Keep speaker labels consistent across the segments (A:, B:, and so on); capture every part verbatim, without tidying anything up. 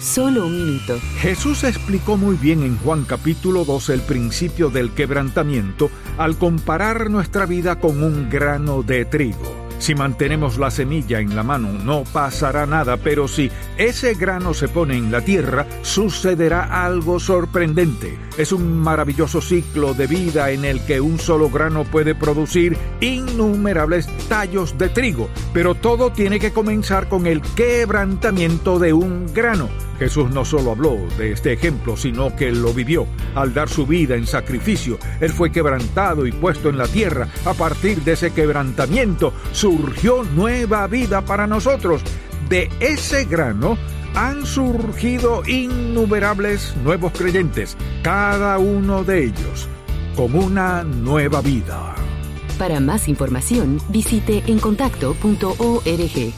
A: Solo un minuto.
B: Jesús explicó muy bien en Juan capítulo doce el principio del quebrantamiento al comparar nuestra vida con un grano de trigo. Si mantenemos la semilla en la mano, no pasará nada, pero si ese grano se pone en la tierra, sucederá algo sorprendente. Es un maravilloso ciclo de vida en el que un solo grano puede producir innumerables tallos de trigo, pero todo tiene que comenzar con el quebrantamiento de un grano. Jesús no solo habló de este ejemplo, sino que lo vivió. Al dar su vida en sacrificio, Él fue quebrantado y puesto en la tierra. A partir de ese quebrantamiento, surgió nueva vida para nosotros. De ese grano han surgido innumerables nuevos creyentes, cada uno de ellos con una nueva vida.
A: Para más información, visite encontacto punto org.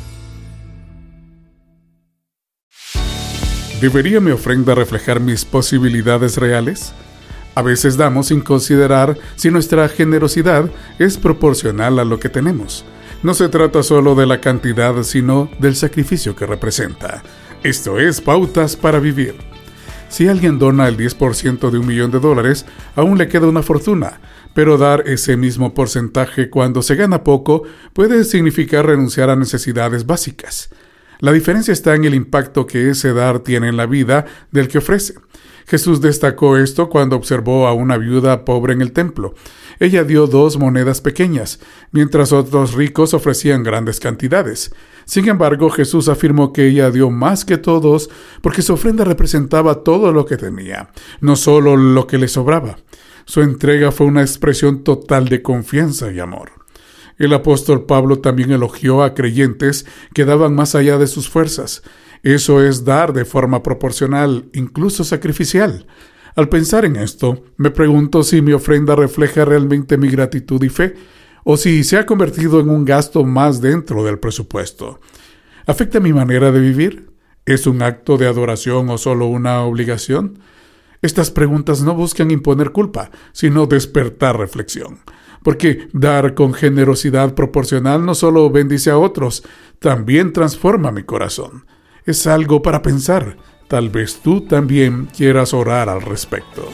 C: ¿Debería mi ofrenda reflejar mis posibilidades reales? A veces damos sin considerar si nuestra generosidad es proporcional a lo que tenemos. No se trata solo de la cantidad, sino del sacrificio que representa. Esto es Pautas para Vivir. Si alguien dona el diez por ciento de un millón de dólares, aún le queda una fortuna, pero dar ese mismo porcentaje cuando se gana poco puede significar renunciar a necesidades básicas. La diferencia está en el impacto que ese dar tiene en la vida del que ofrece. Jesús destacó esto cuando observó a una viuda pobre en el templo. Ella dio dos monedas pequeñas, mientras otros ricos ofrecían grandes cantidades. Sin embargo, Jesús afirmó que ella dio más que todos porque su ofrenda representaba todo lo que tenía, no solo lo que le sobraba. Su entrega fue una expresión total de confianza y amor. El apóstol Pablo también elogió a creyentes que daban más allá de sus fuerzas. Eso es dar de forma proporcional, incluso sacrificial. Al pensar en esto, me pregunto si mi ofrenda refleja realmente mi gratitud y fe, o si se ha convertido en un gasto más dentro del presupuesto. ¿Afecta mi manera de vivir? ¿Es un acto de adoración o solo una obligación? Estas preguntas no buscan imponer culpa, sino despertar reflexión. Porque dar con generosidad proporcional no solo bendice a otros, también transforma mi corazón. Es algo para pensar. Tal vez tú también quieras orar al respecto.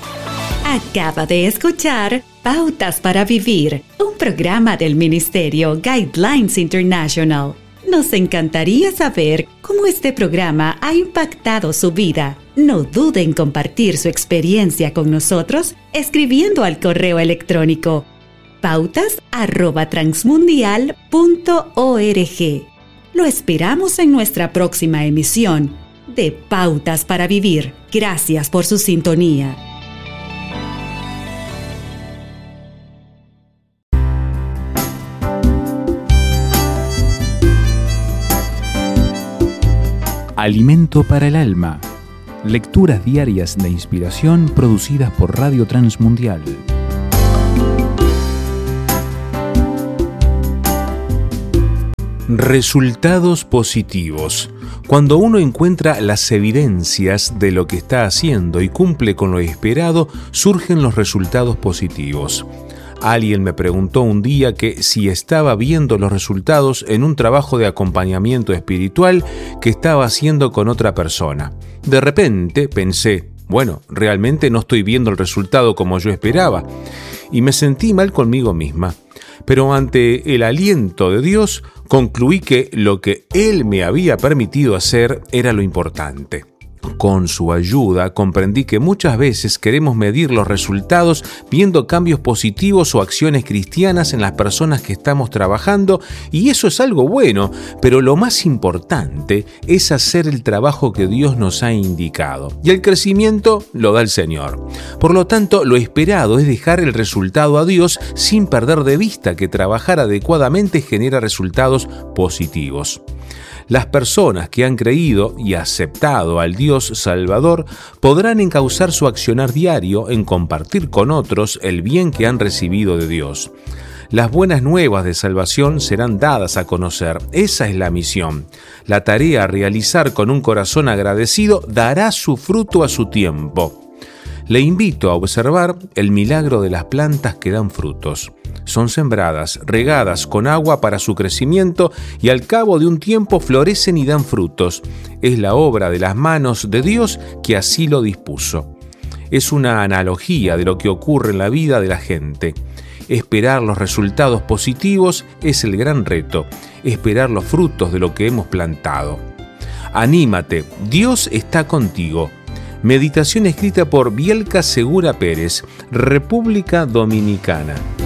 D: Acaba de escuchar Pautas para Vivir, un programa del Ministerio Guidelines International. Nos encantaría saber cómo este programa ha impactado su vida. No dude en compartir su experiencia con nosotros escribiendo al correo electrónico pautas arroba transmundial punto org. Lo esperamos en nuestra próxima emisión de Pautas para Vivir. Gracias por su sintonía.
E: Alimento para el alma. Lecturas diarias de inspiración producidas por Radio Transmundial. Resultados positivos. Cuando uno encuentra las evidencias de lo que está haciendo y cumple con lo esperado, surgen los resultados positivos. Alguien me preguntó un día que si estaba viendo los resultados en un trabajo de acompañamiento espiritual que estaba haciendo con otra persona. De repente pensé, bueno, realmente no estoy viendo el resultado como yo esperaba, y me sentí mal conmigo misma. Pero ante el aliento de Dios, concluí que lo que Él me había permitido hacer era lo importante. Con su ayuda comprendí que muchas veces queremos medir los resultados viendo cambios positivos o acciones cristianas en las personas que estamos trabajando, y eso es algo bueno, pero lo más importante es hacer el trabajo que Dios nos ha indicado, y el crecimiento lo da el Señor. Por lo tanto, lo esperado es dejar el resultado a Dios sin perder de vista que trabajar adecuadamente genera resultados positivos. Las personas que han creído y aceptado al Dios Salvador podrán encauzar su accionar diario en compartir con otros el bien que han recibido de Dios. Las buenas nuevas de salvación serán dadas a conocer. Esa es la misión. La tarea a realizar con un corazón agradecido dará su fruto a su tiempo. Le invito a observar el milagro de las plantas que dan frutos. Son sembradas, regadas con agua para su crecimiento y al cabo de un tiempo florecen y dan frutos. Es la obra de las manos de Dios que así lo dispuso. Es una analogía de lo que ocurre en la vida de la gente. Esperar los resultados positivos es el gran reto, esperar los frutos de lo que hemos plantado. Anímate, Dios está contigo. Meditación escrita por Bielka Segura Pérez, República Dominicana.